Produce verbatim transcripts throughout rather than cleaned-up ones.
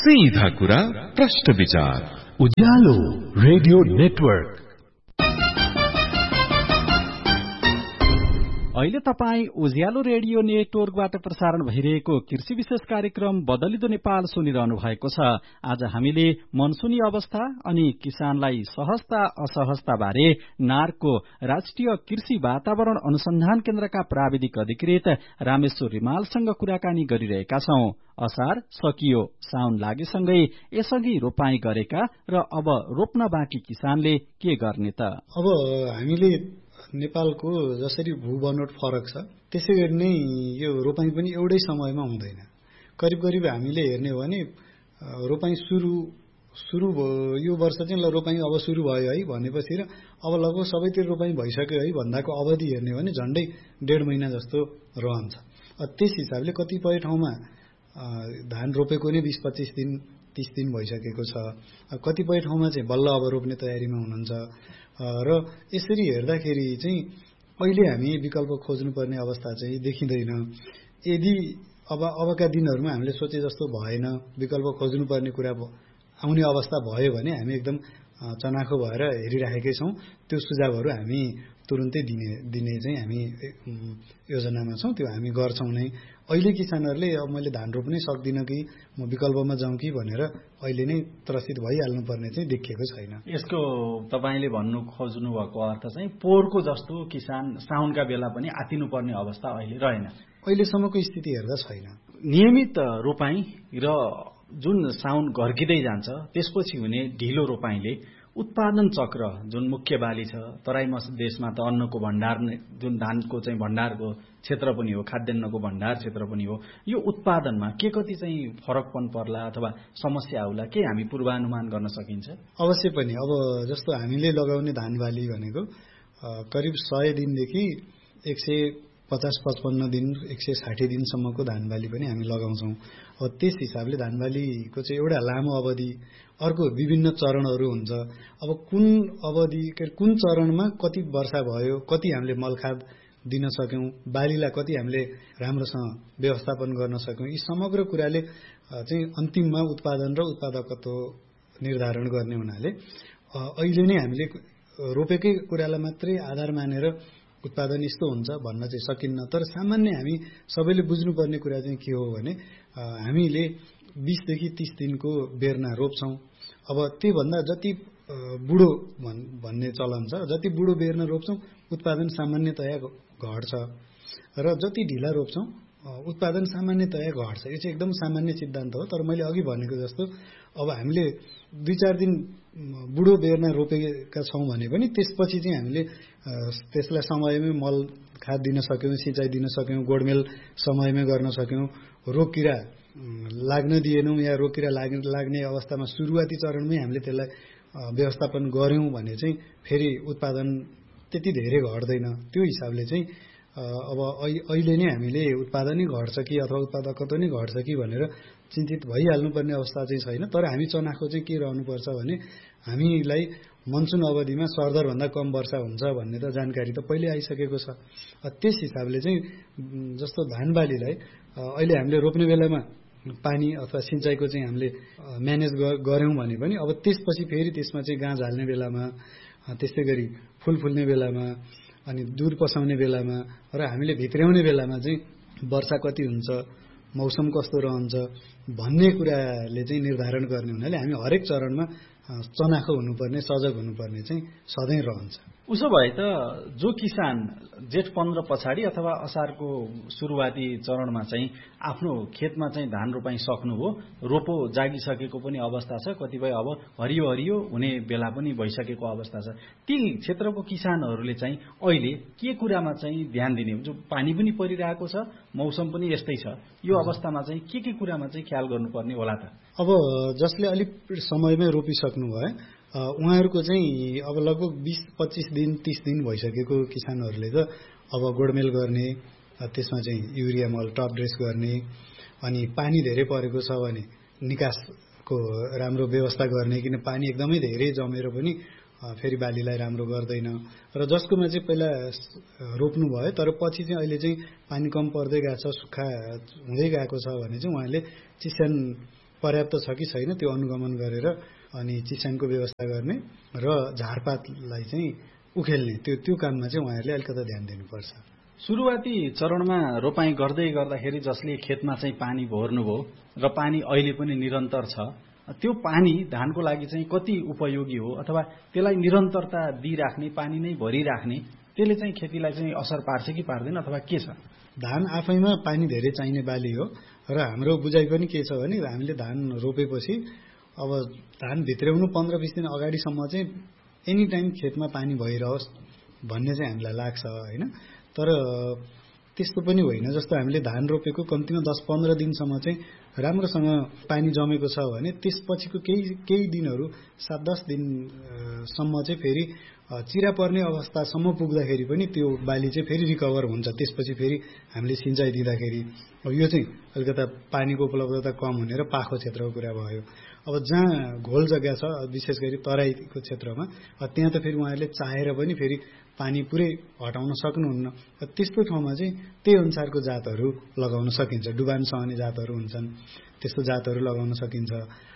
सीधा कुरा प्रश्न विचार उज्यालो रेडियो नेटवर्क। अहिले तपाई उज्यालो रेडियो नेटवर्कबाट प्रसारण भइरहेको कृषि विशेष कार्यक्रम बदलिदो नेपाल सुनिरहनु भएको छ। आज हामीले मनसुनी अवस्था अनि किसानलाई सहजता असहजता बारे नार्को राष्ट्रिय कृषि वातावरण अनुसन्धान केन्द्रका प्राविधिक अधिकृत रामेश्वर रिमालसँग कुराकानी गरिरहेका छौं। असार सकियो, साउन लागेसँगै यसअघि रोपाई गरेका र अब रोप्न बाँकी किसानले के गर्ने त? अब हामीले नेपालको जसरी भूबनोट फरक छ त्यसै गरी नै यो रोपाई पनि एउटै समयमा हुँदैन। करिब करिब हामीले हेर्ने हो भने रोपाई सुरु सुरु यो वर्ष चाहिँ ल रोपाई अब सुरु भयो है भनेपछि र अब लगभग सबैतिर रोपाई भइसक्यो है भन्दाको अवधि हेर्ने हो भने झन्डै डेढ महिना जस्तो रहन्छ। त्यस हिसाबले कतिपय ठाउँमा धान रोपेको नै बीस पच्चीस दिन तीस दिन भइसकेको छ। कतिपय ठाउँमा चाहिँ बल्ल अब रोप्ने तयारीमा हुनुहुन्छ र यसरी हेर्दाखेरि चाहिँ अहिले हामी विकल्प खोज्नुपर्ने अवस्था चाहिँ देखिँदैन। यदि अब अबका दिनहरूमा हामीले सोचे जस्तो भएन, विकल्प खोज्नुपर्ने कुरा आउने अवस्था भयो भने हामी एकदम चनाखो भएर हेरिराखेकै छौं। त्यो सुझावहरू हामी तुरुन्तै दिने दिने चाहिँ हामी योजनामा छौं, त्यो हामी गर्छौं नै। अहिले किसानहरूले अब मैले धान रोप्नै सक्दिन कि म विकल्पमा जाउँ कि भनेर अहिले नै त्रसित भइहाल्नु पर्ने चाहिँ देखिएको छैन। यसको तपाईले भन्नु खोज्नु भएको अर्थ चाहिँ पोहोरको जस्तो किसान साउनका बेला पनि आतिनु पर्ने अवस्था अहिले रहेन। अहिलेसम्मको स्थिति हेर्दा छैन। नियमित रोपाई र जुन साउन घर्किँदै जान्छ त्यसपछि हुने ढिलो रोपाईले उत्पादन चक्र जुन मुख्य बाली छ, तराई देशमा त अन्नको भण्डार जुन धानको चाहिँ भण्डारको क्षेत्र पनि हो, खाद्यान्नको भण्डार क्षेत्र पनि हो, यो उत्पादनमा के कति चाहिँ फरकपन पर्ला अथवा समस्या आउला के हामी पूर्वानुमान गर्न सकिन्छ? अवश्य पनि। अब जस्तो हामीले लगाउने धान बाली भनेको करिब सय दिनदेखि एक सय पचास पचपन्न दिन एक सय साठी दिनसम्मको धान बाली पनि हामी लगाउँछौँ। अब त्यस हिसाबले धान बालीको चाहिँ एउटा लामो अवधि, अर्को विभिन्न चरणहरू हुन्छ। अब कुन अवधि कुन चरणमा कति वर्षा भयो, कति हामीले मलखाद दिन सक्यौं, बालीलाई कति हामीले राम्रोसँग व्यवस्थापन गर्न सक्यौं, यी समग्र कुराले चाहिँ अन्तिममा उत्पादन र उत्पादकत्व निर्धारण गर्ने हुनाले अहिले नै हामीले रोपेकै कुरालाई मात्रै आधार मानेर उत्पादन यस्तो हुन्छ भन्न चाहिँ सकिन्न। तर सामान्य हामी सबैले बुझ्नुपर्ने कुरा चाहिँ के हो भने हामीले बीस देखि तीस दिनको बेर्ना रोप्छौं। अब त्योभन्दा जति बुढो भन्ने चलन छ, जति बुढो बेर्ना रोप्छौं उत्पादन सामान्यतया घट्छ र जति ढिला रोप्छौं उत्पादन सामान्यतया घट्छ। यो चाहिँ एकदम सामान्य सिद्धान्त हो। तर मैले अघि भनेको जस्तो अब हामीले दुई चार दिन बुढो बेर्ना रोपेका छौं भने पनि त्यसपछि चाहिँ हामीले त्यसलाई समयमै मल खाद दिन सक्यौं, सिँचाइ दिन सक्यौं, गोडमेल समयमै गर्न सक्यौं, रोग किरा लाग्न दिएनौं या रोग किरा लाग्ने अवस्थामा सुरुवाती चरणमै हामीले त्यसलाई व्यवस्थापन गर्यौं भने चाहिँ फेरि उत्पादन त्यति धेरै घट्दैन। त्यो हिसाबले चाहिँ अब अहिले नै हामीले उत्पादनै घट्छ कि अथवा उत्पादकत्व नै घट्छ कि भनेर चिन्तित भइहाल्नुपर्ने अवस्था चाहिँ छैन। तर हामी चनाखो चाहिँ के रहनुपर्छ भने हामीलाई मनसुन अवधिमा सरदरभन्दा कम वर्षा हुन्छ भन्ने त जानकारी त पहिले आइसकेको छ। त्यस हिसाबले चाहिँ जस्तो धान बालीलाई अहिले हामीले रोप्ने बेलामा पानी अथवा सिँचाइको चाहिँ हामीले म्यानेज गर्यौं भने पनि अब त्यसपछि फेरि त्यसमा चाहिँ गाँज हाल्ने बेलामा, त्यस्तै गरी फुल फुल्ने बेलामा अनि दूध पसाउने बेलामा र हामीले भित्र्याउने बेलामा चाहिँ वर्षा कति हुन्छ, मौसम कस्तो रहन्छ भन्ने कुराले चाहिँ निर्धारण गर्ने हुनाले हामी हरेक चरणमा चनाखो हुनुपर्ने, सजग हुनुपर्ने चाहिँ सधैँ रहन्छ। उसो भए त जो किसान जेठ पन्ध्र पछाडि अथवा असारको सुरुवाती चरणमा चाहिँ आफ्नो खेतमा चाहिँ धान रोपाई सक्नुभयो, रोपो जागिसकेको पनि अवस्था छ, कतिपय अब हरियो हरियो हुने बेला पनि भइसकेको अवस्था छ, ती क्षेत्रको किसानहरूले चाहिँ अहिले के कुरामा चाहिँ ध्यान दिने? जो पानी पनि परिरहेको छ, मौसम पनि यस्तै छ, यो अवस्थामा चाहिँ के के कुरामा चाहिँ ख्याल गर्नुपर्ने होला त? अब जसले अलिक समयमै रोपिसक्नु भयो उहाँहरूको चाहिँ अब लगभग बीस पच्चीस दिन तीस दिन भइसकेको किसानहरूले त अब गोडमेल गर्ने, त्यसमा चाहिँ युरिया मल टप ड्रेस गर्ने, अनि पानी धेरै परेको छ भने निकासको राम्रो व्यवस्था गर्ने, किन पानी एकदमै धेरै जमेर पनि फेरि बालीलाई राम्रो गर्दैन। र जसकोमा चाहिँ पहिला रोप्नु भयो तर पछि चाहिँ अहिले चाहिँ पानी कम पर्दै गएको छ, सुक्खा हुँदै गएको छ भने चाहिँ उहाँले चिस्यान पर्याप्त छ कि छैन त्यो अनुगमन गरेर अनि चिस्यानको व्यवस्था गर्ने र झारपातलाई चाहिँ उखेल्ने त्यो त्यो काममा चाहिँ उहाँहरूले अलिकति ध्यान दिनुपर्छ। सुरुवाती चरणमा रोपाई गर्दै गर्दाखेरि जसले खेतमा चाहिँ पानी भर्नुभयो र पानी अहिले पनि निरन्तर छ, त्यो पानी धानको लागि चाहिँ कति उपयोगी हो अथवा त्यसलाई निरन्तरता दिइराख्ने, पानी नै भरिराख्ने, त्यसले चाहिँ खेतीलाई चाहिँ असर पार्छ कि पार्दैन अथवा के छ? धान आफैमा पानी धेरै चाहिने बाली हो र हाम्रो बुझाइ पनि के छ भने हामीले धान रोपेपछि अब धान भित्र्याउनु पन्ध्र बिस दिन अगाडिसम्म चाहिँ एनी टाइम खेतमा पानी भइरहोस् भन्ने चाहिँ हामीलाई लाग्छ होइन। तर त्यस्तो पनि होइन। जस्तो हामीले धान रोपेको कम्तीमा दस पन्ध्र दिनसम्म चाहिँ राम्रोसँग पानी जमेको छ भने त्यसपछिको केही केही दिनहरू सात दस दिनसम्म चाहिँ फेरि चिरा पर्ने अवस्थासम्म पुग्दाखेरि पनि त्यो बाली चाहिँ फेरि रिकभर हुन्छ। त्यसपछि फेरि हामीले सिँचाइ दिँदाखेरि यो चाहिँ अलिकता पानीको उपलब्धता कम हुने र पाखो क्षेत्रको कुरा भयो। अब जहाँ घोल जग्गा छ विशेष गरी तराईको क्षेत्रमा त्यहाँ त फेरि उहाँहरूले चाहेर पनि फेरि पानी पुरै हटाउन सक्नुहुन्न। त्यस्तो ठाउँमा चाहिँ त्यही अनुसारको जातहरू लगाउन सकिन्छ। डुबान सहने जातहरू हुन्छन्, त्यस्तो जातहरू लगाउन सकिन्छ।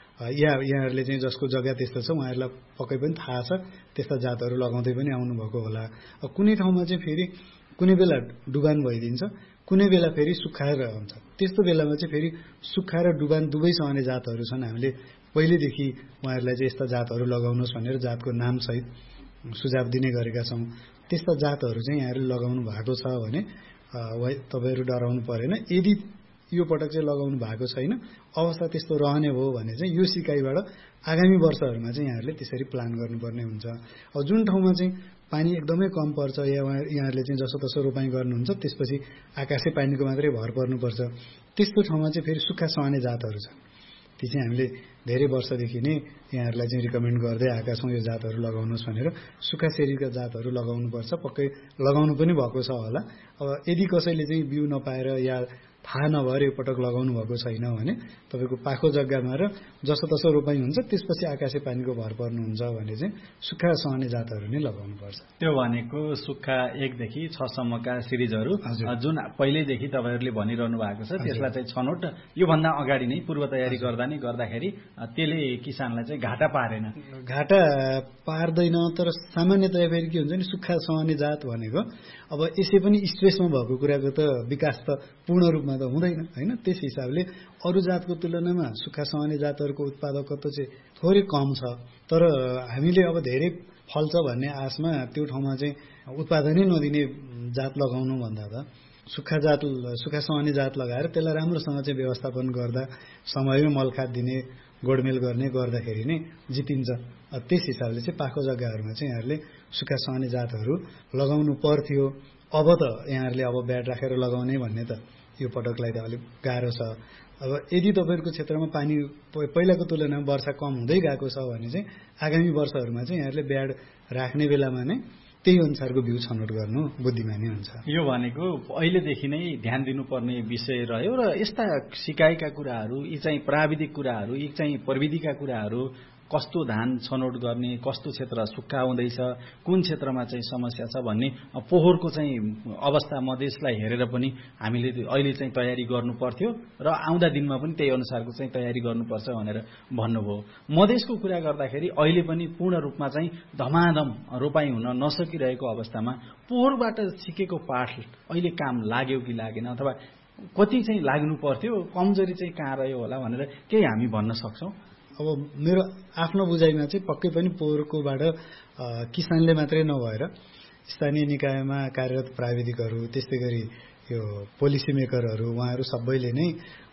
या यहाँहरूले चाहिँ जसको जग्गा त्यस्तो छ उहाँहरूलाई पक्कै पनि थाहा छ, त्यस्ता जातहरू लगाउँदै पनि आउनुभएको होला। कुनै ठाउँमा चाहिँ फेरि कुनै बेला डुबान भइदिन्छ, कुनै बेला फेरि सुक्खाएर हुन्छ। त्यस्तो बेलामा चाहिँ फेरि सुक्खा र डुबान दुवै सहने जातहरू छन्। हामीले पहिलेदेखि उहाँहरूलाई चाहिँ यस्ता जातहरू लगाउनुहोस् भनेर जातको नामसहित सुझाव दिने गरेका छौँ। त्यस्ता जातहरू चाहिँ यहाँहरूले लगाउनु भएको छ भने तपाईँहरू डराउनु परेन। यदि यो पटक चाहिँ लगाउनु भएको छैन, अवस्था त्यस्तो रहने भयो भने चाहिँ यो सिकाइबाट आगामी वर्षहरूमा चाहिँ यहाँहरूले त्यसरी प्लान गर्नुपर्ने हुन्छ। अब जुन ठाउँमा चाहिँ पानी एकदमै कम पर्छ या यहाँहरूले चाहिँ जसोतसो रोपाइँ गर्नुहुन्छ त्यसपछि आकाशे पानीको मात्रै भर पर्नुपर्छ, त्यस्तो ठाउँमा चाहिँ फेरि सुक्खा सहने जातहरू छ। ती चाहिँ हामीले धेरै वर्षदेखि नै यहाँहरूलाई चाहिँ रिकमेन्ड गर्दै आएका छौँ यो जातहरू लगाउनुहोस् भनेर। सुक्खा सेरीका जातहरू लगाउनुपर्छ, पक्कै लगाउनु पनि भएको छ होला। अब यदि कसैले चाहिँ बिउ नपाएर या थाहा नभएर यो पटक लगाउनु भएको छैन भने तपाईँको पाखो जग्गामा र जसोतसो रोपाइँ हुन्छ त्यसपछि आकाशे पानीको भर पर्नुहुन्छ भने चाहिँ सुक्खा सहने जातहरू नै लगाउनुपर्छ। त्यो भनेको सुक्खा एकदेखि छसम्मका सिरिजहरू जुन पहिल्यैदेखि तपाईँहरूले भनिरहनु भएको छ त्यसलाई चाहिँ छनौट योभन्दा अगाडि नै पूर्व तयारी गर्दा नै गर्दाखेरि त्यसले किसानलाई चाहिँ घाटा पारेन। घाटा पार्दैन, तर सामान्यतया फेरि के हुन्छ नि सुक्खा सहने जात भनेको अब यसै पनि स्ट्रेसमा भएको कुराको त विकास त पूर्ण रूपमा त हुँदैन होइन। त्यस हिसाबले अरू जातको तुलनामा सुक्खा सहने जातहरूको उत्पादकत्व चाहिँ थोरै कम छ। तर हामीले अब धेरै फल्छ भन्ने आशमा त्यो ठाउँमा चाहिँ उत्पादनै नदिने जात लगाउनु भन्दा त सुक्खा जात सुक्खा सहने जात लगाएर त्यसलाई राम्रोसँग चाहिँ व्यवस्थापन गर्दा समयमै मलखाद दिने गोडमेल गर्ने गर्दाखेरि नै जितिन्छ। त्यस हिसाबले चाहिँ पाखो जग्गाहरूमा चाहिँ यहाँहरूले सुक्खा सहने जातहरू लगाउनु पर्थ्यो। अब त यहाँहरूले अब ब्याड राखेर लगाउने भन्ने त यो पटकलाई त अलिक गाह्रो छ। अब यदि तपाईँहरूको क्षेत्रमा पानी पहिलाको तुलनामा वर्षा कम हुँदै गएको छ भने चाहिँ आगामी वर्षहरूमा चाहिँ यहाँहरूले ब्याड राख्ने बेलामा नै त्यही अनुसारको बिउ छनौट गर्नु बुद्धिमानी हुन्छ। यो भनेको अहिलेदेखि नै ध्यान दिनुपर्ने विषय रह्यो र यस्ता सिकाइका कुराहरू, यी चाहिँ प्राविधिक कुराहरू, यी चाहिँ प्रविधिका कुराहरू, कस्तो धान छनौट गर्ने, कस्तो क्षेत्र सुक्खा हुँदैछ, कुन क्षेत्रमा चाहिँ समस्या छ भन्ने पोहोरको चाहिँ अवस्था मधेसलाई हेरेर पनि हामीले अहिले चाहिँ तयारी गर्नु पर्थ्यो र आउँदा दिनमा पनि त्यही अनुसारको चाहिँ तयारी गर्नुपर्छ भनेर भन्नुभयो। मधेसको कुरा गर्दाखेरि अहिले पनि पूर्ण रूपमा चाहिँ धमाधम रोपाइँ हुन नसकिरहेको अवस्थामा पोहोरबाट सिकेको पाठ अहिले काम लाग्यो कि लागेन अथवा कति चाहिँ लाग्नु पर्थ्यो, कमजोरी चाहिँ कहाँ रह्यो होला भनेर केही हामी भन्न सक्छौँ? अब मेरो आफ्नो बुझाइमा चाहिँ पक्कै पनि पोहोरकोबाट किसानले मात्रै नभएर स्थानीय निकायमा कार्यरत प्राविधिकहरू, त्यस्तै गरी यो पोलिसी मेकरहरू, उहाँहरू सबैले नै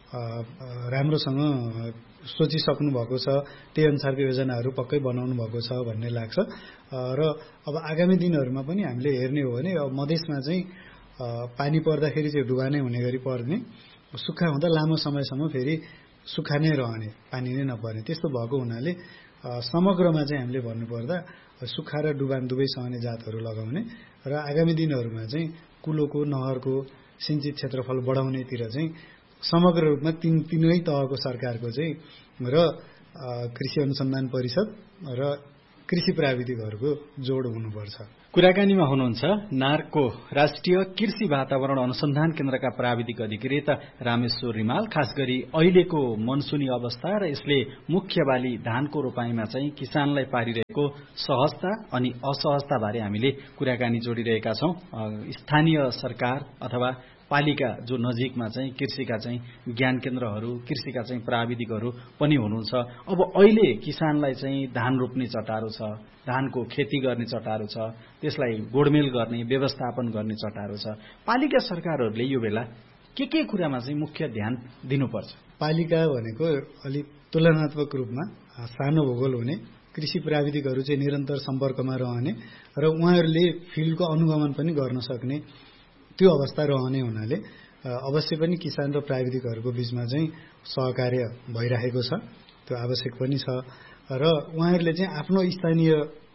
राम्रोसँग सोचिसक्नु भएको छ। त्यही अनुसारको योजनाहरू पक्कै बनाउनु भएको छ भन्ने लाग्छ। र अब आगामी दिनहरूमा पनि हामीले हेर्ने हो भने अब मधेसमा चाहिँ पानी पर्दाखेरि चाहिँ डुबानै हुने गरी पर्ने, सुक्खा हुँदा लामो समयसम्म फेरि सुक्खा नै रहने, पानी नै नपर्ने, त्यस्तो भएको हुनाले समग्रमा चाहिँ हामीले भन्नुपर्दा सुक्खा र डुबान दुवै सहने जातहरू लगाउने र आगामी दिनहरूमा चाहिँ कुलोको नहरको सिंचित क्षेत्रफल बढाउनेतिर चाहिँ समग्र रूपमा तीन तीनै तहको सरकारको चाहिँ र कृषि अनुसन्धान परिषद र कृषि प्राविधिकहरूको जोड हुनुपर्छ। कुराकानीमा हुनुहुन्छ नार्कको राष्ट्रिय कृषि वातावरण अनुसन्धान केन्द्रका प्राविधिक अधिकृत रामेश्वर रिमाल। खास गरी अहिलेको मनसुनी अवस्था र यसले मुख्य बाली धानको रोपाईमा चाहिँ किसानलाई पारिरहेको सहजता अनि असहजता बारे हामीले कुराकानी जोडिरहेका छौं। स्थानीय सरकार अथवा पालिका जो नजिकमा चाहिँ कृषिका चाहिँ ज्ञान केन्द्रहरू, कृषिका चाहिँ प्राविधिकहरू पनि हुनुहुन्छ। अब अहिले किसानलाई चाहिँ धान रोप्ने चटारो छ, धानको खेती गर्ने चटारो छ, त्यसलाई गोडमेल गर्ने, व्यवस्थापन गर्ने चटारो छ। पालिका सरकारहरूले यो बेला के के कुरामा चाहिँ मुख्य ध्यान दिनुपर्छ? पालिका भनेको अलिक तुलनात्मक रूपमा सानो भूगोल हुने, कृषि प्राविधिकहरू चाहिँ निरन्तर सम्पर्कमा रहने र उहाँहरूले फिल्डको अनुगमन पनि गर्न सक्ने त्यो अवस्था रहने हुनाले अवश्य पनि किसान र प्राविधिकहरूको बीचमा चाहिँ सहकार्य भइरहेको छ। त्यो आवश्यक पनि छ र उहाँहरूले चाहिँ आफ्नो स्थानीय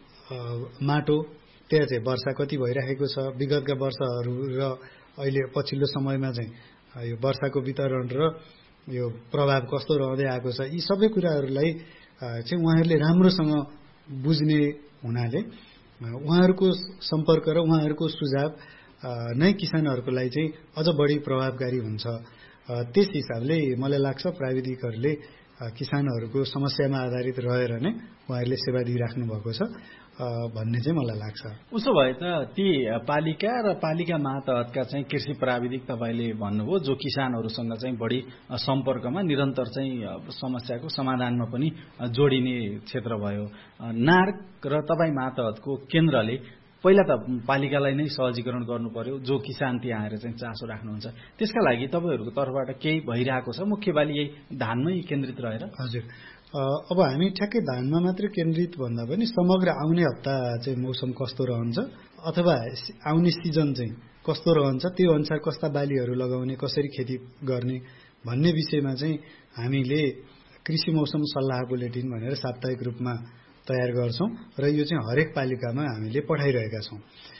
माटो, त्यहाँ चाहिँ वर्षा कति भइरहेको छ, विगतका वर्षहरू र अहिले पछिल्लो समयमा चाहिँ यो वर्षाको वितरण र यो प्रभाव कस्तो रहँदै आएको छ, यी सबै कुराहरूलाई चाहिँ उहाँहरूले राम्रोसँग बुझ्ने हुनाले उहाँहरूको सम्पर्क र उहाँहरूको सुझाव नै किसानहरूको लागि चाहिँ अझ बढी प्रभावकारी हुन्छ। त्यस हिसाबले मलाई लाग्छ प्राविधिकहरूले किसानहरूको समस्यामा आधारित रहेर नै उहाँहरूले सेवा दिइराख्नु भएको छ भन्ने चाहिँ मलाई लाग्छ। उसो भए त ती पालिका र पालिका मातहतका चाहिँ कृषि प्राविधिक तपाईँले भन्नुभयो जो किसानहरूसँग चाहिँ बढी सम्पर्कमा निरन्तर चाहिँ समस्याको समाधानमा पनि जोडिने क्षेत्र भयो। नार्क र तपाईँ मातहतको केन्द्रले पहिला त पालिकालाई नै सहजीकरण गर्नु पर्यो, जो किसान त्यहाँ आएर चाहिँ चासो राख्नुहुन्छ। त्यसका लागि तपाईँहरूको तर्फबाट केही भइरहेको छ? मुख्य बाली यही धानमै केन्द्रित रहेर? हजुर, अब हामी ठ्याक्कै धानमा मात्रै केन्द्रित भन्दा पनि समग्र आउने हप्ता चाहिँ मौसम कस्तो रहन्छ अथवा आउने सिजन चाहिँ कस्तो रहन्छ, त्यो अनुसार कस्ता बालीहरू लगाउने, कसरी खेती गर्ने भन्ने विषयमा चाहिँ हामीले कृषि मौसम सल्लाह बुलेटिन भनेर साप्ताहिक रूपमा तयार गर्छौं र यो चाहिँ हरेक पालिकामा हामीले पठाइरहेका छौं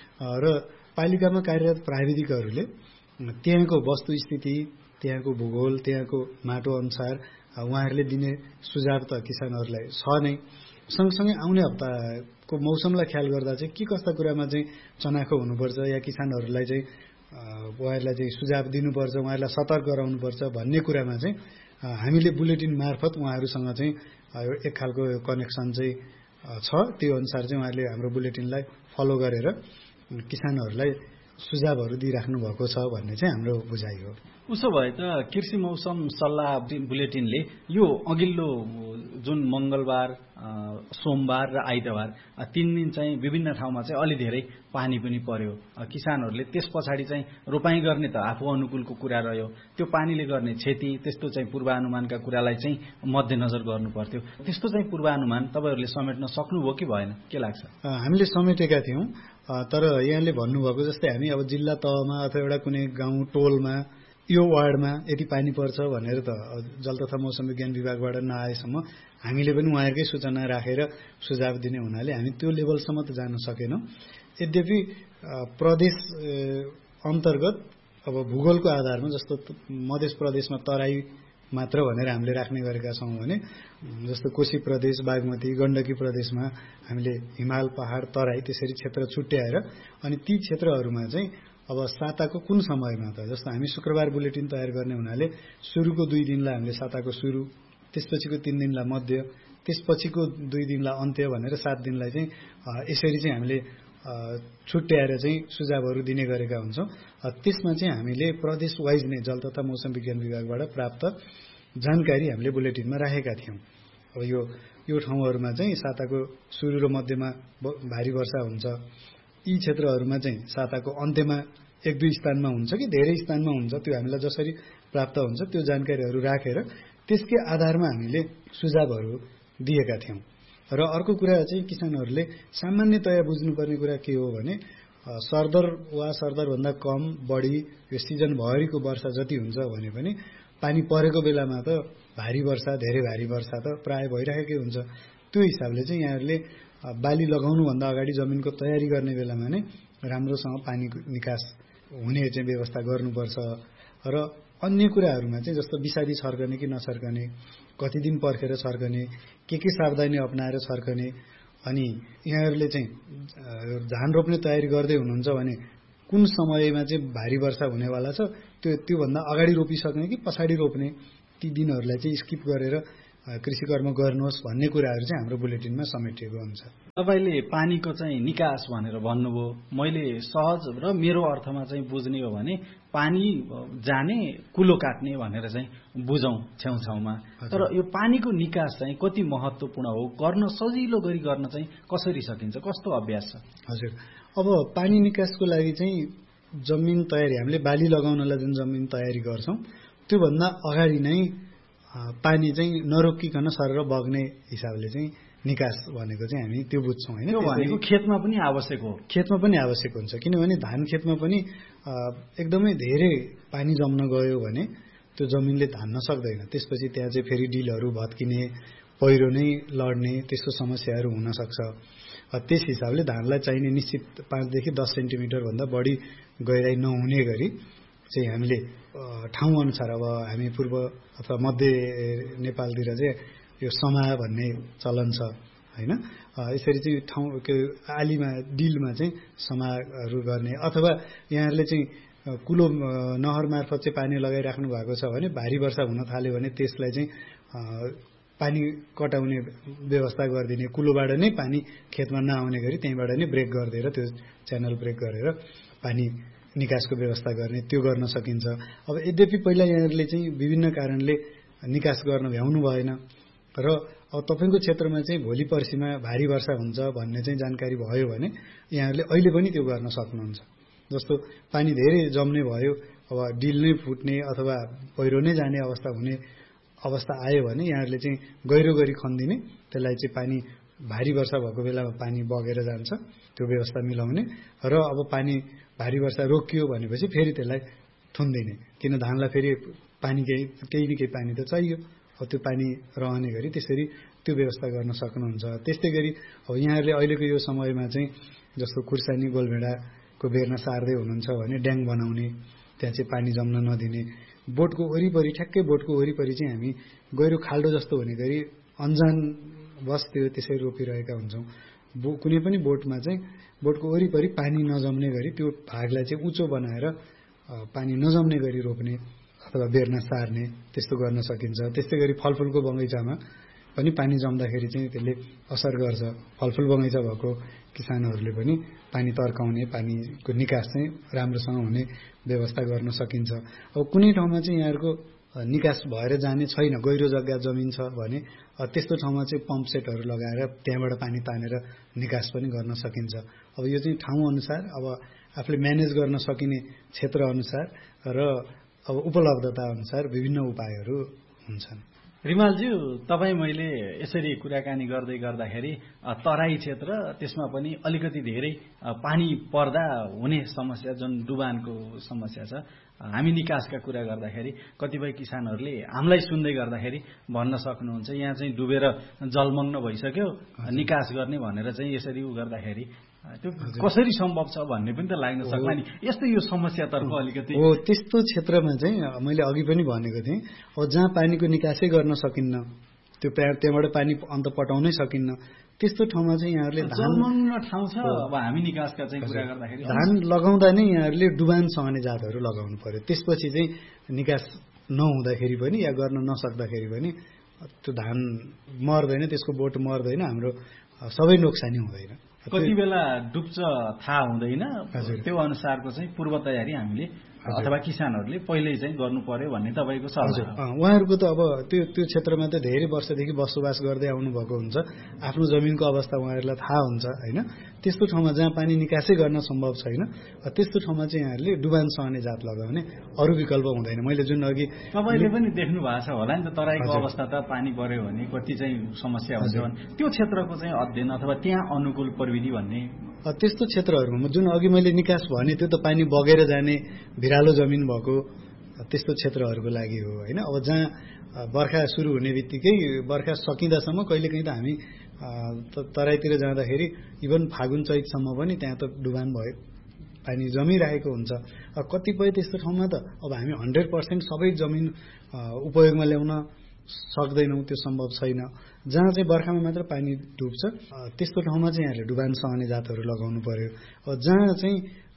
र पालिकामा कार्यरत प्राविधिकहरूले त्यहाँको वस्तुस्थिति, त्यहाँको भूगोल, त्यहाँको माटो अनुसार उहाँहरूले दिने सुझाव त किसानहरूलाई छ नै। सँगसँगै आउने हप्ताको मौसमलाई ख्याल गर्दा चाहिँ के कस्ता कुरामा चाहिँ चनाखो हुनुपर्छ या किसानहरूलाई चाहिँ उहाँहरूलाई चाहिँ सुझाव दिनुपर्छ, उहाँहरूलाई सतर्क गराउनुपर्छ भन्ने कुरामा चाहिँ हामीले बुलेटिन मार्फत उहाँहरूसँग चाहिँ एक खालको कनेक्सन चाहिँ छ। त्यो अनुसार चाहिँ उहाँहरूले हाम्रो बुलेटिनलाई फलो गरेर किसानहरूलाई सुझावहरू दिइराख्नु भएको छ भन्ने चाहिँ हाम्रो बुझाइ हो। उसो भए त कृषि मौसम सल्लाह बुलेटिनले यो अघिल्लो जुन मंगलबार, सोमबार र आइतबार तीन दिन चाहिँ विभिन्न ठाउँमा चाहिँ अलि धेरै पानी पनि पर्यो। किसानहरूले त्यस पछाडि चाहिँ रोपाई गर्ने त आफू अनुकूलको कुरा रह्यो, त्यो पानीले गर्ने क्षति, त्यस्तो चाहिँ पूर्वानुमानका कुरालाई चाहिँ मध्यनजर गर्नु पर्थ्यो। त्यस्तो चाहिँ पूर्वानुमान तपाईहरूले समेट्न सक्नुभयो कि भएन, के लाग्छ? हामीले समेटेका थियौं, तर यहाँले भन्नुभएको जस्तै हामी अब जिल्ला तहमा अथवा एउटा कुनै गाउँ टोलमा यो वार्डमा यति पानी पर्छ भनेर त जल तथा मौसम विज्ञान विभागबाट नआएसम्म हामीले पनि उहाँहरूकै सूचना राखेर सुझाव दिने हुनाले हामी त्यो लेभलसम्म त जान सकेनौं। यद्यपि प्रदेश अन्तर्गत अब भूगोलको आधारमा जस्तो मध्य प्रदेशमा तराई मात्र भनेर हामीले राख्ने गरेका छौं भने जस्तो कोशी प्रदेश, बागमती, गण्डकी प्रदेशमा हामीले हिमाल, पहाड, तराई त्यसरी क्षेत्र छुट्याएर अनि ती क्षेत्रहरूमा चाहिँ अब साताको कुन समयमा त जस्तो हामी शुक्रबार बुलेटिन तयार गर्ने हुनाले सुरुको दुई दिनलाई हामीले साताको सुरु, त्यसपछिको तीन दिनलाई मध्य, त्यसपछिको दुई दिनलाई अन्त्य भनेर सात दिनलाई चाहिँ यसरी चाहिँ हामीले छुट्याएर चाहिँ सुझावहरू दिने गरेका हुन्छौं। त्यसमा चाहिँ हामीले प्रदेश वाइज नै जल तथा मौसम विज्ञान विभागबाट प्राप्त जानकारी हामीले बुलेटिनमा राखेका थियौं। अब यो यो ठाउँहरूमा चाहिँ साताको सुरु र मध्यमा भारी वर्षा हुन्छ, यी क्षेत्रहरूमा चाहिँ साताको अन्त्यमा एक दुई स्थानमा हुन्छ कि धेरै स्थानमा हुन्छ, त्यो हामीलाई जसरी प्राप्त हुन्छ त्यो जानकारीहरू राखेर त्यसकै आधारमा हामीले सुझावहरू दिएका थियौं। र अर्को कुरा चाहिँ किसानहरूले सामान्यतया बुझ्नुपर्ने कुरा के हो भने सरदर वा सरदर भन्दा कम बढी यो सिजन भरिको वर्षा जति हुन्छ भने पनि पानी परेको बेलामा त भारी वर्षा, धेरै भारी वर्षा त प्राय भइरहेकै हुन्छ। त्यो हिसाबले चाहिँ यहाँहरूले बाली लगाउनु भन्दा अगाडि जमिनको तयारी गर्ने बेलामा नै राम्रोसँग पानी निकास हुने चाहिँ व्यवस्था गर्नुपर्छ। र अन्य कुराहरूमा चाहिँ जस्तो विषादी छर्कने कि नछर्कने, कति दिन पर्खेर छर्कने, के के सावधानी अपनाएर छर्कने, अनि यहाँहरूले चाहिँ धान रोप्ने तयारी गर्दै हुनुहुन्छ भने कुन समयमा चाहिँ भारी वर्षा हुनेवाला छ त्यो त्योभन्दा अगाडि रोपिसक्ने कि पछाडि रोप्ने ती दिनहरूलाई चाहिँ स्किप गरेर कृषि कर्म गर्नुहोस् भन्ने कुराहरू चाहिँ हाम्रो बुलेटिनमा समेटिएको हुन्छ। तपाईँले पानीको चाहिँ निकास भनेर भन्नुभयो, मैले सहज र मेरो अर्थमा चाहिँ बुझ्ने हो भने पानी जाने कुलो काट्ने भनेर चाहिँ बुझौँ छेउछाउमा। तर यो पानीको निकास चाहिँ कति महत्त्वपूर्ण हो, गर्न सजिलो गरी गर्न चाहिँ कसरी सकिन्छ, कस्तो अभ्यास छ? हजुर, अब पानी निकासको लागि चाहिँ जमिन तयारी, हामीले बाली लगाउनलाई जुन जमिन तयारी गर्छौँ त्योभन्दा अगाडि नै पानी चाहिँ नरोकिकन सरेर बग्ने हिसाबले चाहिँ निकास भनेको चाहिँ हामी त्यो बुझ्छौँ होइन। त्यो भनेको खेतमा पनि आवश्यक हो, खेतमा पनि आवश्यक हुन्छ, किनभने धान खेतमा पनि एकदमै धेरै पानी जम्न गयो भने त्यो जमिनले धान्न सक्दैन। त्यसपछि त्यहाँ चाहिँ फेरि डिलहरू भत्किने, पहिरो नै लड्ने, त्यस्तो समस्याहरू हुन सक्छ। त्यस हिसाबले धानलाई चाहिने निश्चित पाँचदेखि दस सेन्टिमिटर भन्दा बढी गहिराई नहुने गरी चाहिँ हामीले ठाउँ अनुसार, अब हामी पूर्व अथवा मध्य नेपालतिर चाहिँ यो समा भन्ने चलन छ होइन। यसरी चाहिँ ठाउँ के आलीमा डिलमा चाहिँ समाहरू गर्ने, अथवा यहाँहरूले चाहिँ कुलो नहर मार्फत चाहिँ पानी लगाइराख्नु भएको छ भने भारी वर्षा हुन थाल्यो भने त्यसलाई चाहिँ पानी कटाउने व्यवस्था गरिदिने, कुलोबाट नै पानी खेतमा नआउने गरी त्यहीँबाट नै ब्रेक गरिदिएर त्यो च्यानल ब्रेक गरेर पानी निकासको व्यवस्था गर्ने, त्यो गर्न सकिन्छ। अब यद्यपि पहिला यहाँहरूले चाहिँ विभिन्न कारणले निकास गर्न भ्याउनु भएन र अब तपाईँको क्षेत्रमा चाहिँ भोलि पर्सिमा भारी वर्षा हुन्छ भन्ने चाहिँ जानकारी भयो भने यहाँहरूले अहिले पनि त्यो गर्न सक्नुहुन्छ। जस्तो पानी धेरै जम्ने भयो, अब डिल नै फुट्ने अथवा पहिरो नै जाने अवस्था हुने अवस्था आयो भने यहाँहरूले चाहिँ गहिरो गरी खनिदिने, त्यसलाई चाहिँ पानी भारी वर्षा भएको बेलामा पानी बगेर जान्छ, त्यो व्यवस्था मिलाउने र अब पानी भारी वर्षा रोकियो भनेपछि फेरि त्यसलाई थुनिदिने, किन धानलाई फेरि पानी केही केही न केही पानी त चाहियो, अब त्यो पानी रहने गरी त्यसरी त्यो व्यवस्था गर्न सक्नुहुन्छ। त्यस्तै गरी अब यहाँहरूले अहिलेको यो समयमा चाहिँ जस्तो खुर्सानी गोलभेडाको बेर्ना सार्दै हुनुहुन्छ भने ड्याङ बनाउने, त्यहाँ चाहिँ पानी जम्न नदिने, बोटको वरिपरि ठ्याक्कै बोटको वरिपरि चाहिँ हामी गहिरो खाल्डो जस्तो हुने गरी अन्जान बस त्यो त्यसै रोपिरहेका हुन्छौँ। बो कुनै पनि बोटमा चाहिँ बोटको वरिपरि पानी नजम्ने गरी त्यो भागलाई चाहिँ उच्चो बनाएर पानी नजम्ने गरी रोप्ने अथवा बेर्ना सार्ने, त्यस्तो गर्न सकिन्छ। त्यस्तै गरी फलफुलको बगैँचामा पनि पानी जम्दाखेरि चाहिँ त्यसले असर गर्छ। फलफुल बगैँचा भएको किसानहरूले पनि पानी तर्काउने, पानीको निकास चाहिँ राम्रोसँग हुने व्यवस्था गर्न सकिन्छ। अब कुनै ठाउँमा चाहिँ यहाँहरूको निकास भएर जाने छैन, गहिरो जग्गा जमिन छ भने त्यस्तो ठाउँमा चाहिँ पम्प सेटहरू लगाएर त्यहाँबाट पानी तानेर निकास पनि गर्न सकिन्छ। अब यो चाहिँ ठाउँ अनुसार, अब आफूले म्यानेज गर्न सकिने क्षेत्र अनुसार र अब उपलब्धता अनुसार विभिन्न उपायहरू हुन्छन्। रिमालज्यू, तपाईँ मैले यसरी कुराकानी गर्दै गर्दाखेरि तराई क्षेत्र, त्यसमा पनि अलिकति धेरै पानी पर्दा हुने समस्या जुन डुबानको समस्या छ, हामी निकासका कुरा गर्दाखेरि कतिपय किसानहरूले हामीलाई सुन्दै गर्दाखेरि भन्न सक्नुहुन्छ यहाँ चाहिँ डुबेर जलमग्न भइसक्यो, निकास गर्ने भनेर चाहिँ यसरी उ गर्दाखेरि त्यो कसरी सम्भव छ भन्ने पनि त लाग्न सक्ला नि। यस्तो यो समस्यातर्फ अलिकति हो। त्यस्तो क्षेत्रमा चाहिँ मैले अघि पनि भनेको थिएँ, अब जहाँ पानीको निकासै गर्न सकिन्न, त्यो त्यहाँबाट पानी अन्त पटाउनै सकिन्न, त्यस्तो ठाउँमा चाहिँ यहाँहरूले जलमग्न ठाउँ छ। अब हामी निकासका चाहिँ कुरा गर्दाखेरि धान लगाउँदा नै यहाँहरूले डुबान सहने जातहरू लगाउनु पर्यो। त्यसपछि चाहिँ निकास नहुँदाखेरि पनि या गर्न नसक्दाखेरि पनि त्यो धान मर्दैन, त्यसको बोट मर्दैन, हाम्रो सबै नोक्सानी हुँदैन। कति बेला डुब्छ थाहा हुँदैन, त्यो अनुसारको चाहिँ पूर्व तयारी हामीले अथवा किसानहरूले पहिल्यै चाहिँ गर्नु पर्यो भन्ने तपाईँको सल्लाह। उहाँहरूको त अब त्यो त्यो क्षेत्रमा त धेरै वर्षदेखि बसोबास गर्दै आउनुभएको हुन्छ, आफ्नो जमिनको अवस्था उहाँहरूलाई थाहा हुन्छ होइन। त्यस्तो ठाउँमा जहाँ पानी निकासै गर्न सम्भव छैन, त्यस्तो ठाउँमा चाहिँ यहाँहरूले डुबान सहने जात लगाउने अरू विकल्प हुँदैन। मैले जुन अघि तपाईँले पनि देख्नु भएको छ होला नि त, तराईको अवस्था त पानी पर्यो भने कति चाहिँ समस्या हुन्छ भने त्यो क्षेत्रको चाहिँ अध्ययन अथवा त्यहाँ अनुकूल प्रविधि भन्ने त्यस्तो क्षेत्रहरूमा जुन अघि मैले निकास भने त्यो त पानी बगेर जाने भिरालो जमिन भएको त्यस्तो क्षेत्रहरूको लागि हो होइन। अब जहाँ बर्खा सुरु हुने बित्तिकै बर्खा सकिँदासम्म कहिलेकाहीँ त हामी तराईतिर जाँदाखेरि इभन फागुन चैतसम्म पनि त्यहाँ त डुबान भयो, पानी जमिरहेको हुन्छ। कतिपय त्यस्तो ठाउँमा त अब हामी हन्ड्रेड पर्सेन्ट सबै जमिन उपयोगमा ल्याउन सक्दैनौँ, त्यो सम्भव छैन। जहाँ चाहिँ बर्खामा मात्र पानी डुब्छ त्यस्तो ठाउँमा चाहिँ यहाँले डुबान सहने जातहरू लगाउनु पर्यो। जहाँ चाहिँ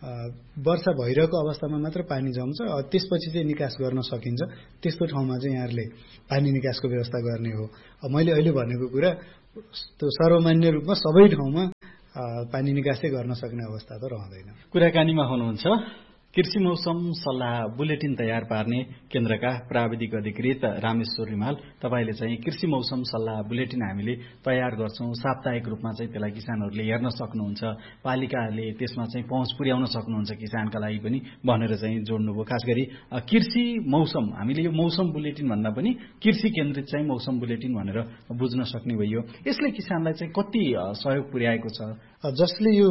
वर्षा भइरहेको अवस्थामा मात्र पानी जम्छ त्यसपछि चाहिँ निकास गर्न सकिन्छ त्यस्तो ठाउँमा चाहिँ यहाँहरूले पानी निकासको व्यवस्था गर्ने हो। मैले अहिले भनेको कुरा त्यो सर्वमान्य रूपमा सबै ठाउँमा पानी निकासै गर्न सक्ने अवस्था त रहँदैन। कुराकानीमा हुनुहुन्छ कृषि मौसम सल्लाह बुलेटिन तयार पार्ने केन्द्रका प्राविधिक अधिकृत रामेश्वर रिमाल। तपाईले चाहिँ कृषि मौसम सल्लाह बुलेटिन हामीले तयार गर्छौं, साप्ताहिक रूपमा चाहिँ त्यसलाई किसानहरूले हेर्न सक्नुहुन्छ, पालिकाहरूले त्यसमा चाहिँ पहुँच पुर्याउन सक्नुहुन्छ किसानका लागि पनि भनेर चाहिँ जोड्नुभयो। खास गरी कृषि मौसम, हामीले यो मौसम बुलेटिन भन्दा पनि कृषि केन्द्रित चाहिँ मौसम बुलेटिन भनेर बुझ्न सक्ने भइयो। यसले किसानलाई चाहिँ कति सहयोग पुर्याएको छ? जसले यो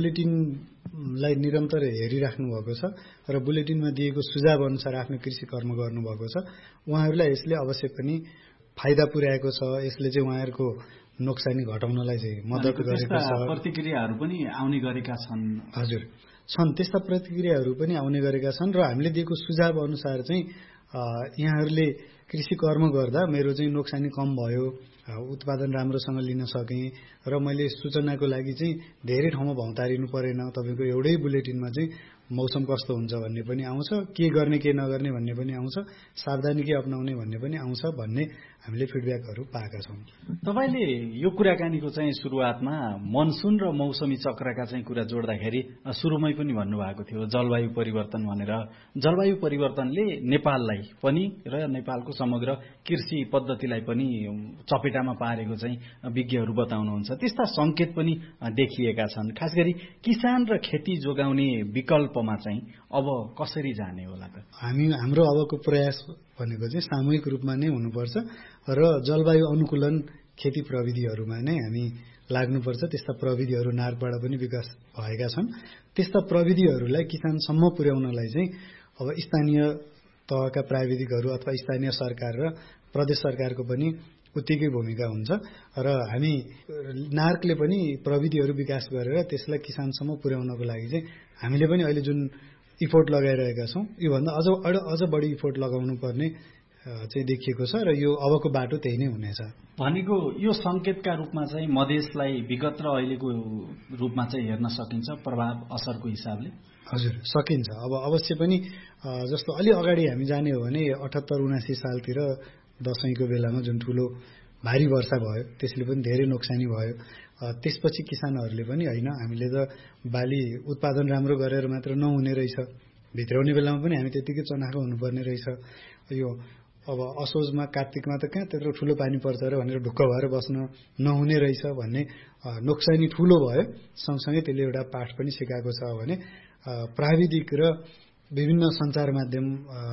बुलेटिनलाई निरन्तर हेरिराख्नु भएको छ र बुलेटिनमा दिएको सुझाव अनुसार आफ्नो कृषि कर्म गर्नुभएको छ उहाँहरूलाई यसले अवश्य पनि फाइदा पुर्याएको छ। यसले चाहिँ उहाँहरूको नोक्सानी घटाउनलाई चाहिँ मद्दत गरेको छ। प्रतिक्रियाहरू पनि आउने गरेका छन्। हजुर, छन्, त्यस्ता प्रतिक्रियाहरू पनि आउने गरेका छन् र हामीले दिएको सुझाव अनुसार चाहिँ यहाँहरूले कृषि कर्म गर्दा मेरो चाहिँ नोक्सानी कम भयो, उत्पादन राम्रोसँग लिन सकेँ र मैले सूचनाको लागि चाहिँ धेरै ठाउँमा भौतारिनु परेन। तपाईँको एउटै बुलेटिनमा चाहिँ मौसम कस्तो हुन्छ भन्ने पनि आउँछ, के गर्ने के नगर्ने भन्ने पनि आउँछ, सावधानी के अप्नाउने भन्ने पनि आउँछ भन्ने हामीले फिडब्याकहरू पाएका छौँ। तपाईँले यो कुराकानीको चाहिँ सुरुवातमा मनसुन र मौसमी चक्रका चाहिँ कुरा जोड्दाखेरि सुरुमै पनि भन्नुभएको थियो जलवायु परिवर्तन भनेर। जलवायु परिवर्तनले नेपाललाई पनि र नेपालको समग्र कृषि पद्धतिलाई पनि चपेटामा पारेको चाहिँ विज्ञहरू बताउनुहुन्छ। त्यस्ता संकेत पनि देखिएका छन्। खास गरी किसान र खेती जोगाउने विकल्पमा चाहिँ अब कसरी जाने होला त? हामी हाम्रो अबको प्रयास भनेको चाहिँ सामूहिक रूपमा नै हुनुपर्छ र जलवायु अनुकूलन खेती प्रविधिहरूमा नै हामी लाग्नुपर्छ। त्यस्ता प्रविधिहरू नार्कबाट पनि विकास भएका छन्। त्यस्ता प्रविधिहरूलाई किसानसम्म पुर्याउनलाई चाहिँ अब स्थानीय तहका प्राविधिकहरू अथवा स्थानीय सरकार र प्रदेश सरकारको पनि उत्तिकै भूमिका हुन्छ र हामी नार्कले पनि प्रविधिहरू विकास गरेर त्यसलाई किसानसम्म पुर्याउनको लागि चाहिँ हामीले पनि अहिले जुन इफोर्ट लगाइरहेका छौँ योभन्दा अझ अझ बढी इफोर्ट लगाउनु पर्ने चाहिँ देखिएको छ र यो अबको बाटो त्यही नै हुनेछ। भनेको यो संकेतका रूपमा चाहिँ मधेसलाई विगत र अहिलेको रूपमा चाहिँ हेर्न सकिन्छ प्रभाव असरको हिसाबले? हजुर, सकिन्छ। अब अवश्य पनि जस्तो अलि अगाडि हामी जाने हो भने अठहत्तर उनासी सालतिर दसैँको बेलामा जुन ठुलो भारी वर्षा भयो त्यसले पनि धेरै नोक्सानी भयो। त्यसपछि किसानहरूले पनि होइन हामीले त बाली उत्पादन राम्रो गरेर मात्र नहुने रहेछ, भित्राउने बेलामा पनि हामी त्यतिकै चनाखो हुनुपर्ने रहेछ, यो अब असोजमा कार्तिकमा त कहाँ त्यत्रो ठुलो पानी पर्छ र भनेर ढुक्क भएर बस्न नहुने रहेछ भन्ने नोक्सानी ठुलो भयो। सँगसँगै त्यसले एउटा पाठ पनि सिकाएको छ भने प्राविधिक र विभिन्न सञ्चार माध्यम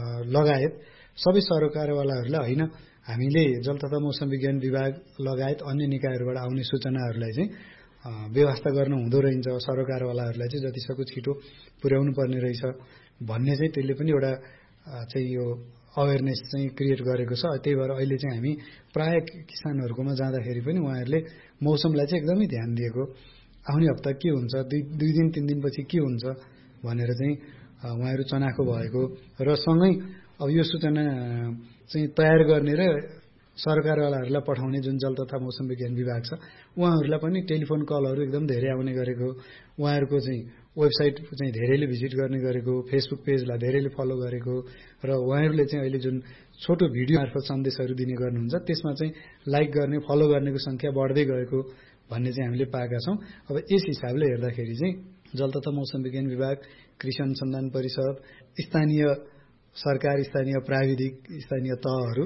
लगायत सबै सरकारवालाहरूलाई होइन हामीले जल तथा मौसम विज्ञान विभाग लगायत अन्य निकायहरूबाट आउने सूचनाहरूलाई चाहिँ व्यवस्था गर्न हुँदो रहेछ, सरकारवालाहरूलाई चाहिँ जतिसक्दो छिटो पुर्याउनु पर्ने रहेछ भन्ने चाहिँ त्यसले पनि एउटा चाहिँ यो अवेरनेस चाहिँ क्रिएट गरेको छ। त्यही भएर अहिले चाहिँ हामी प्राय किसानहरूकोमा जाँदाखेरि पनि उहाँहरूले मौसमलाई चाहिँ एकदमै ध्यान दिएको, आउने हप्ता के हुन्छ, दुई दुई दिन तिन दिनपछि के हुन्छ भनेर चाहिँ उहाँहरू चनाखो भएको र सँगै अब यो सूचना चाहिँ तयार गर्ने र सरकारवालाहरूलाई पठाउने जुन जल तथा मौसम विज्ञान विभाग छ उहाँहरूलाई पनि टेलिफोन कलहरू एकदम धेरै आउने गरेको, उहाँहरूको चाहिँ वेबसाइट चाहिँ धेरैले भिजिट गर्ने गरेको, फेसबुक पेजलाई धेरैले फलो गरेको र उहाँहरूले चाहिँ अहिले जुन छोटो भिडियो मार्फत सन्देशहरू दिने गर्नुहुन्छ त्यसमा चाहिँ लाइक गर्ने फलो गर्नेको सङ्ख्या बढ्दै गएको भन्ने चाहिँ हामीले पाएका छौँ। अब यस हिसाबले हेर्दाखेरि चाहिँ जल तथा मौसम विज्ञान विभाग, कृषि अनुसन्धान परिषद, स्थानीय सरकार, स्थानीय प्राविधिक, स्थानीय तहहरू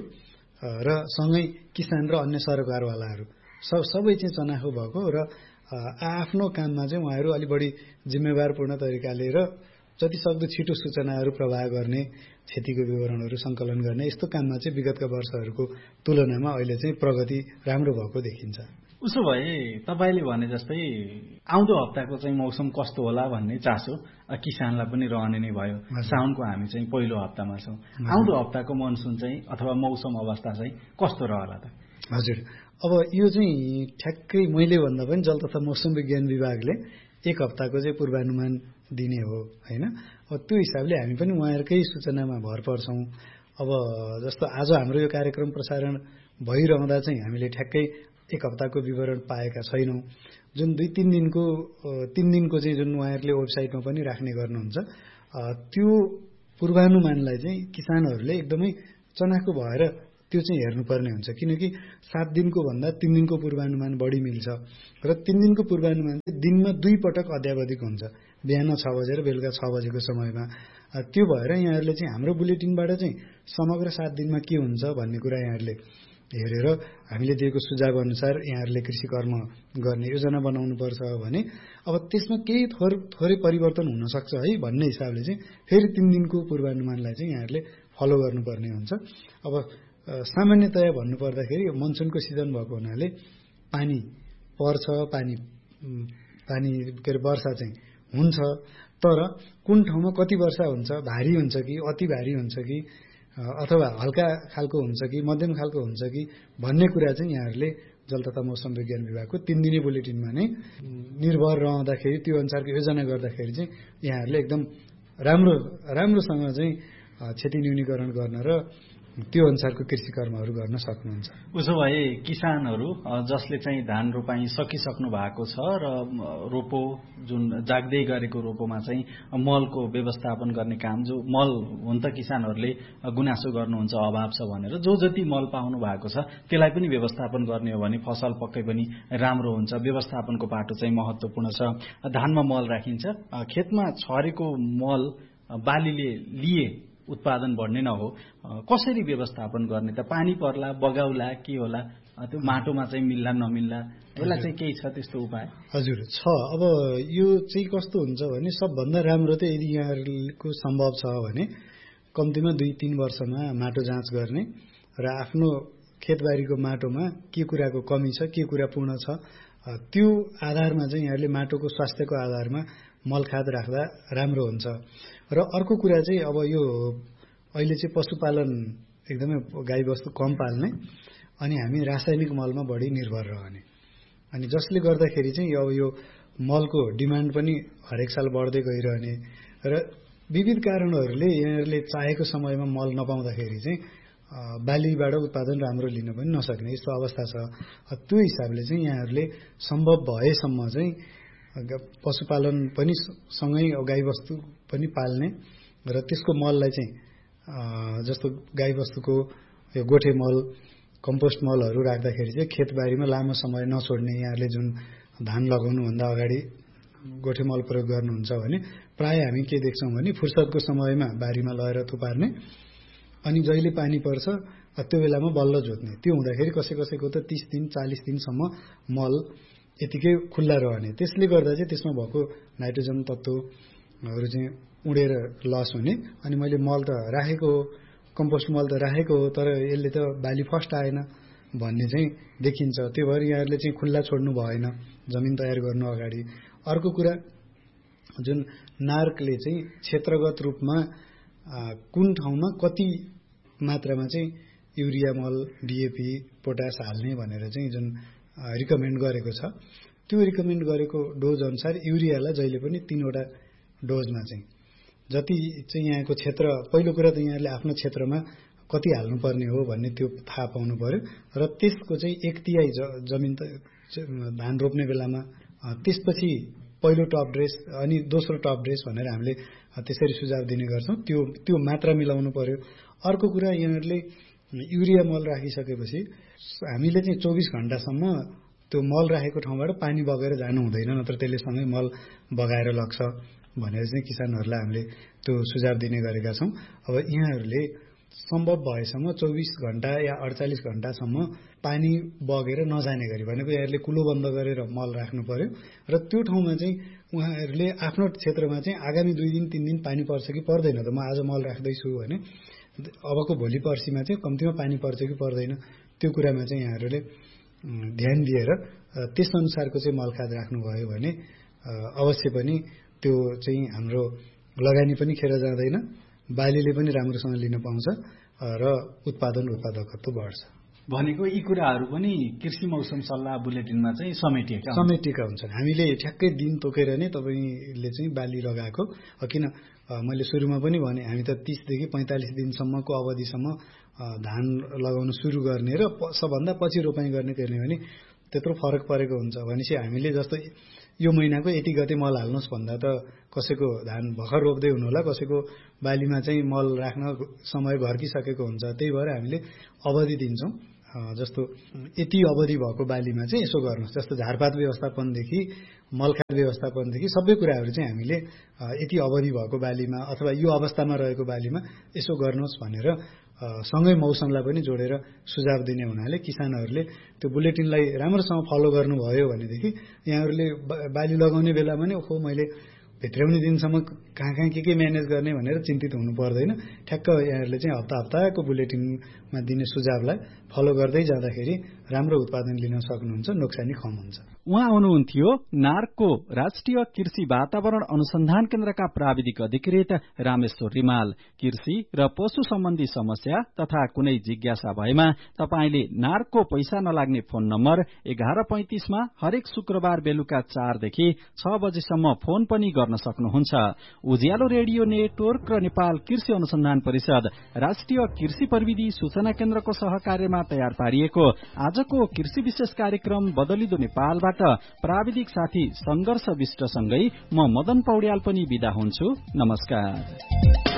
र सँगै किसान र अन्य सरकारवालाहरू सब सबै चाहिँ चनाखो भएको र आफ्नो काममा चाहिँ उहाँहरू अलि बढी जिम्मेवारपूर्ण तरिकाले र जतिसक्दो छिटो सूचनाहरू प्रवाह गर्ने, क्षतिको विवरणहरू सङ्कलन गर्ने यस्तो काममा चाहिँ विगतका वर्षहरूको तुलनामा अहिले चाहिँ प्रगति राम्रो भएको देखिन्छ। उसो भए तपाईँले भने जस्तै आउँदो हप्ताको चाहिँ मौसम कस्तो होला भन्ने चासो किसानलाई पनि रहने नै भयो। साउनको हामी चाहिँ पहिलो हप्तामा छौँ। आउँदो हप्ताको मनसुन चाहिँ अथवा मौसम अवस्था चाहिँ कस्तो रहला त? हजुर, अब यो चाहिँ ठ्याक्कै मैले भन्दा पनि जल तथा मौसम विज्ञान विभागले एक हप्ताको चाहिँ पूर्वानुमान दिने हो होइन। अब त्यो हिसाबले हामी पनि उहाँहरूकै सूचनामा भर पर्छौँ। अब जस्तो आज हाम्रो यो कार्यक्रम प्रसारण भइरहँदा चाहिँ हामीले ठ्याक्कै एक हप्ताको विवरण पाएका छैनौँ। जुन दुई तिन दिनको तिन दिनको चाहिँ जुन उहाँहरूले वेबसाइटमा पनि राख्ने गर्नुहुन्छ, त्यो पूर्वानुमानलाई चाहिँ किसानहरूले एकदमै चनाखो भएर त्यो चाहिँ हेर्नुपर्ने हुन्छ। किनकि सात दिनको भन्दा तिन दिनको पूर्वानुमान बढी मिल्छ र तिन दिनको पूर्वानुमान चाहिँ दिनमा दुई पटक अद्यावधिक हुन्छ, बिहान छ बजेर बेलुका छ बजेको समयमा। त्यो भएर यहाँहरूले चाहिँ हाम्रो बुलेटिनबाट चाहिँ समग्र सात दिनमा के हुन्छ भन्ने कुरा यहाँहरूले हेरेर हामीले दिएको सुझाव अनुसार यहाँहरूले कृषि कर्म गर्ने योजना बनाउनुपर्छ भने अब त्यसमा केही थोर थोरै परिवर्तन हुनसक्छ है भन्ने हिसाबले चाहिँ फेरि तिन दिनको पूर्वानुमानलाई चाहिँ यहाँहरूले फलो गर्नुपर्ने हुन्छ। अब सामान्यतया भन्नुपर्दाखेरि मनसुनको सिजन भएको हुनाले पानी पर्छ, पानी पानी के अरे वर्षा चाहिँ हुन्छ, तर कुन ठाउँमा कति वर्षा हुन्छ, भारी हुन्छ कि अति भारी हुन्छ कि अथवा हल्का खालको हुन्छ कि मध्यम खालको हुन्छ कि भन्ने कुरा चाहिँ यहाँहरूले जल तथा मौसम विज्ञान विभागको तीन दिने बुलेटिनमा नै निर्भर रहँदाखेरि त्यो अनुसारको योजना गर्दाखेरि चाहिँ यहाँहरूले एकदम राम्रो राम्रोसँग चाहिँ क्षति न्यूनीकरण गर्न र त्यो अनुसारको कृषि कर्महरू गर्न सक्नुहुन्छ। उसो भए किसानहरू जसले चाहिँ धान रोपाई सकिसक्नु भएको छ र रोपो जुन जाग्दै गरेको रोपोमा चाहिँ मलको व्यवस्थापन गर्ने काम, जो मल हुन त किसानहरूले गुनासो गर्नुहुन्छ अभाव छ भनेर, जो जति मल पाउनु भएको छ त्यसलाई पनि व्यवस्थापन गर्ने हो भने फसल पक्कै पनि राम्रो हुन्छ। व्यवस्थापनको पाटो चाहिँ महत्त्वपूर्ण छ। धानमा मल राखिन्छ, खेतमा छरेको मल बालीले लिए उत्पादन बढ्ने नहो, कसरी व्यवस्थापन गर्ने त? पानी पर्ला, बगाउला, के होला, त्यो माटोमा चाहिँ मिल्ला नमिल्ला, यसलाई चाहिँ केही छ त्यस्तो उपाय? हजुर छ। अब यो चाहिँ कस्तो हुन्छ भने सबभन्दा राम्रो त यदि यहाँहरूको सम्भव छ भने कम्तीमा दुई तीन वर्षमा माटो जाँच गर्ने र आफ्नो खेतबारीको माटोमा के कुराको कमी छ, के कुरा पूर्ण छ, त्यो आधारमा चाहिँ यहाँहरूले माटोको स्वास्थ्यको आधारमा मलखाद राख्दा राम्रो हुन्छ। र अर्को कुरा चाहिँ अब यो अहिले चाहिँ पशुपालन एकदमै गाईबस्तु कम पाल्ने अनि हामी रासायनिक मलमा बढी निर्भर रहने, अनि जसले गर्दाखेरि चाहिँ अब यो मलको डिमान्ड पनि हरेक साल बढ्दै गइरहने र विविध कारणहरूले यहाँहरूले चाहेको समयमा मल नपाउँदाखेरि चाहिँ बालीबाट उत्पादन राम्रो लिन पनि नसक्ने यस्तो अवस्था छ। त्यो हिसाबले चाहिँ यहाँहरूले सम्भव भएसम्म चाहिँ पशुपालन पनि सँगै गाईबस्तु पनि पाल्ने र त्यसको मललाई चाहिँ जस्तो गाईबस्तुको यो गोठे मल, कम्पोस्ट मलहरू राख्दाखेरि चाहिँ खेतबारीमा लामो समय नछोड्ने, यहाँहरूले जुन धान लगाउनुभन्दा अगाडि गोठे मल प्रयोग गर्नुहुन्छ भने प्राय हामी के देख्छौँ भने फुर्सदको समयमा बारीमा लगेर थुपार्ने अनि जहिले पानी पर्छ त्यो बेलामा बल्ल जोत्ने। त्यो हुँदाखेरि कसै कसैको त तीस दिन चालिस दिनसम्म मल यतिकै खुल्ला रहने। त्यसले गर्दा चाहिँ त्यसमा भएको नाइट्रोजन तत्त्वहरू चाहिँ उडेर लस हुने। अनि मैले मल त राखेको हो, कम्पोस्ट मल त राखेको हो, तर यसले त बाली फर्स्ट आएन भन्ने चाहिँ देखिन्छ। त्यो भएर यहाँहरूले चाहिँ खुल्ला छोड्नु भएन जमिन तयार गर्नु अगाडि। अर्को कुरा, जुन नार्कले चाहिँ क्षेत्रगत रूपमा कुन ठाउँमा कति मात्रामा चाहिँ युरिया मल, डिएपी, पोटास हाल्ने भनेर चाहिँ जुन रिकमेन्ड गरेको छ, त्यो रिकमेन्ड गरेको डोज अनुसार युरियालाई जहिले पनि तीनवटा डोजमा चाहिँ जति चाहिँ यहाँको क्षेत्र, पहिलो कुरा त यहाँले आफ्नो क्षेत्रमा कति हाल्नुपर्ने हो भन्ने त्यो थाहा पाउनु पर्यो र त्यसको चाहिँ एक तिहाई जमिन त धान रोप्ने बेलामा, त्यसपछि पहिलो टप ड्रेस अनि दोस्रो टप ड्रेस भनेर हामीले त्यसरी सुझाव दिने गर्छौँ। त्यो त्यो मात्रा मिलाउनु पर्यो। अर्को कुरा, यहाँहरूले युरिया मल राखिसकेपछि हामीले चाहिँ चौबिस घण्टासम्म त्यो मल राखेको ठाउँबाट पानी बगेर जानु हुँदैन, नत्र त्यसले सँगै मल बगाएर लग्छ भनेर चाहिँ किसानहरूलाई हामीले त्यो सुझाव दिने गरेका छौँ। अब यहाँहरूले सम्भव भएसम्म चौबिस घण्टा या अडचालिस घण्टासम्म पानी बगेर नजाने गरी भनेको यहाँहरूले कुलो बन्द गरेर मल राख्नु पर्यो र त्यो ठाउँमा चाहिँ उहाँहरूले आफ्नो क्षेत्रमा चाहिँ आगामी दुई दिन तिन दिन पानी पर्छ कि पर्दैन त, म आज मल राख्दैछु भने अबको भोलि पर्सिमा चाहिँ कम्तीमा पानी पर्छ कि पर्दैन, त्यो कुरामा चाहिँ यहाँहरूले ध्यान दिएर त्यस अनुसारको चाहिँ मलखाद राख्नुभयो भने अवश्य पनि त्यो चाहिँ हाम्रो लगानी पनि खेर जाँदैन, बालीले पनि राम्रोसँग लिन पाउँछ र उत्पादन उत्पादकत्व बढ्छ। भनेको यी कुराहरू पनि कृषि मौसम सल्लाह बुलेटिनमा चाहिँ समेटिएका समेटिएका हुन्छन्। हामीले ठ्याक्कै दिन तोकेर नै तपाईँले चाहिँ बाली लगाएको, किन मैले सुरुमा पनि भने हामी त तीसदेखि पैँतालिस दिनसम्मको अवधिसम्म धान लगाउन सुरु गर्ने र सबभन्दा पछि रोपाइँ गर्ने गर्ने भने त्यत्रो फरक परेको हुन्छ। भनेपछि हामीले जस्तो यो महिनाको यति गते मल हाल्नुहोस् भन्दा त कसैको धान भर्खर रोप्दै हुनु होला, कसैको बालीमा चाहिँ मल राख्न समय घर्किसकेको हुन्छ। त्यही भएर हामीले अवधि दिन्छौँ। जस्तो यति अवधि भएको बालीमा चाहिँ यसो गर्नुहोस्, जस्तो झारपात व्यवस्थापनदेखि मलखाद व्यवस्थापनदेखि सबै कुराहरू चाहिँ हामीले यति अवधि भएको बालीमा अथवा यो अवस्थामा रहेको बालीमा यसो गर्नुहोस् भनेर सँगै मौसमलाई पनि जोडेर सुझाव दिने हुनाले किसानहरूले त्यो बुलेटिनलाई राम्रोसँग फलो गर्नुभयो भनेदेखि यहाँहरूले बाली लगाउने बेलामा नै ओहो मैले भित्राउने दिनसम्म कहाँ कहाँ के के म्यानेज गर्ने भनेर चिन्तित हुनु पर्दैन। ठ्याक्क यहाँहरूले चाहिँ हप्ता हप्ताको बुलेटिनमा दिने सुझावलाई फलो गर्दै जाँदाखेरि राम्रो उत्पादन लिन सक्नुहुन्छ, नोक्सानी कम हुन्छ। उहाँ हुनुहुन्थ्यो नार्कको राष्ट्रिय कृषि वातावरण अनुसन्धान केन्द्रका प्राविधिक अधिकृत रामेश्वर रिमाल। कृषि र पशु सम्बन्धी समस्या तथा कुनै जिज्ञासा भएमा तपाईले नार्कको पैसा नलाग्ने फोन नम्बर एघार पैंतिसमा हरेक शुक्रबार बेलुका चारदेखि छ बजेसम्म फोन पनि गर्न सक्नुहुन्छ। उज्यालो रेडियो नेटवर्क र नेपाल कृषि अनुसन्धान परिषद राष्ट्रिय कृषि प्रविधि सूचना केन्द्रको सहकार्यमा तयार पारिएको आजको कृषि विशेष कार्यक्रम बदलिदो नेपालबाट प्राविधिक साथी संघर्ष विष्टसँगै म मदन पौड्याल पनि बिदा हुन्छु। नमस्कार।